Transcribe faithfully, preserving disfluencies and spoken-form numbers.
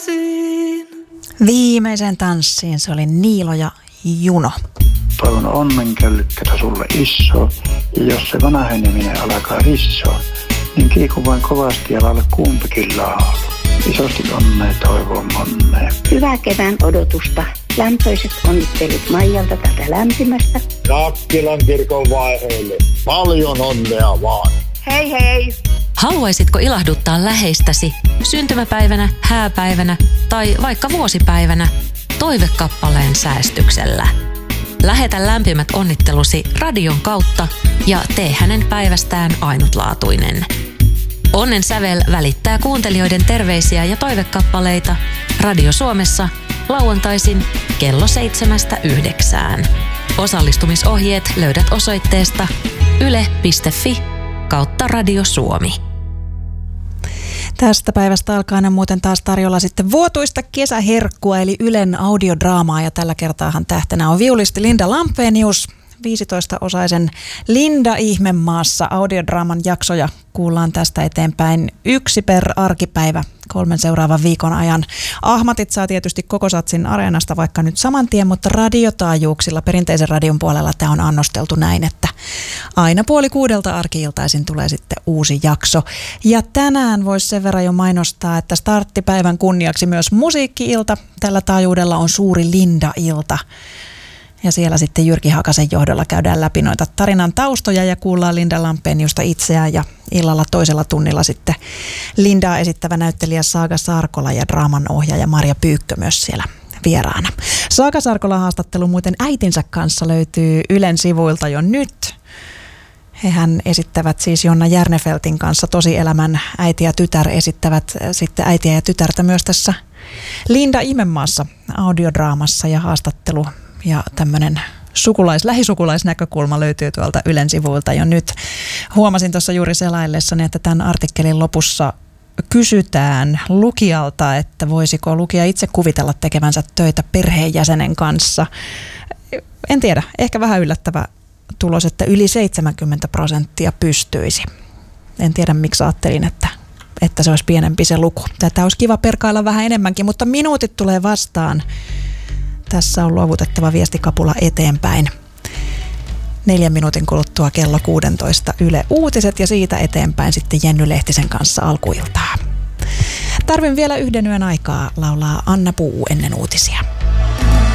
Viimeisen tanssiin se oli Niilo ja Juno. Toivon onnenköllykkätä sulle iso, ja jos se vanheneminen alkaa rissoa, niin kiiku vain kovasti ja laula kumpikin laulu. Isosti onnea toivon monnea. Hyvää kevään odotusta. Lämpöiset onnittelut Maijalta tätä lämpimästä. Nakkilan kirkon vaiheille. Paljon onnea vaan. Hei hei! Haluaisitko ilahduttaa läheistäsi syntymäpäivänä, hääpäivänä tai vaikka vuosipäivänä toivekappaleen säästyksellä? Lähetä lämpimät onnittelusi radion kautta ja tee hänen päivästään ainutlaatuinen. Onnen sävel välittää kuuntelijoiden terveisiä ja toivekappaleita Radio Suomessa lauantaisin kello seitsemästä yhdeksään. Osallistumisohjeet löydät osoitteesta yle piste fi kautta Radio Suomi. Tästä päivästä alkaen on muuten taas tarjolla sitten vuotuista kesäherkkua eli Ylen audiodraamaa ja tällä kertaahan tähtenä on viulisti Linda Lampenius. viisitoista-osaisen Linda Ihmemaassa audiodraaman jaksoja kuullaan tästä eteenpäin yksi per arkipäivä kolmen seuraavan viikon ajan. Ahmatit saa tietysti koko satsin Areenasta vaikka nyt saman tien, mutta radiotaajuuksilla perinteisen radion puolella tämä on annosteltu näin, että aina puoli kuudelta arki-iltaisin tulee sitten uusi jakso. Ja tänään voisi sen verran jo mainostaa, että starttipäivän kunniaksi myös musiikki-ilta. Tällä taajuudella on suuri Linda-ilta. Ja siellä sitten Jyrki Hakasen johdolla käydään läpi noita tarinan taustoja ja kuullaan Linda Lampeniusta itseään ja illalla toisella tunnilla sitten Lindaa esittävä näyttelijä Saaga Sarkola ja draaman ohjaaja Marja Pyykkö myös siellä vieraana. Saaga Sarkolan haastattelu muuten äitinsä kanssa löytyy Ylen sivuilta jo nyt. Hehän esittävät siis Jonna Järnefeltin kanssa tosielämän äiti ja tytär esittävät sitten äitiä ja tytärtä myös tässä Linda Ihmemaassa audiodraamassa ja haastattelu. Ja tämmöinen sukulais, lähisukulaisnäkökulma löytyy tuolta Ylen sivuilta jo nyt. Huomasin tuossa juuri selaillessani, että tämän artikkelin lopussa kysytään lukijalta, että voisiko lukija itse kuvitella tekevänsä töitä perheenjäsenen kanssa. En tiedä, ehkä vähän yllättävä tulos, että yli seitsemänkymmentä prosenttia pystyisi. En tiedä, miksi ajattelin, että, että se olisi pienempi se luku. Tätä olisi kiva perkailla vähän enemmänkin, mutta minuutit tulee vastaan. Tässä on luovutettava viestikapula eteenpäin. Neljän minuutin kuluttua kello kuusitoista Yle Uutiset ja siitä eteenpäin sitten Jenny Lehtisen kanssa alkuiltaa. Tarvin vielä yhden yön aikaa laulaa Anna Puu ennen uutisia.